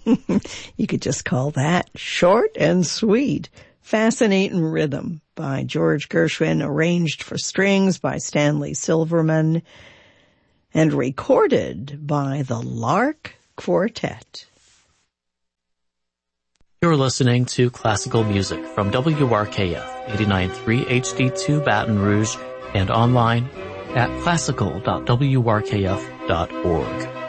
You could just call that short and sweet. Fascinating Rhythm by George Gershwin, arranged for strings by Stanley Silverman, and recorded by the Lark Quartet. You're listening to classical music from WRKF 89.3 HD2 Baton Rouge and online at classical.wrkf.org.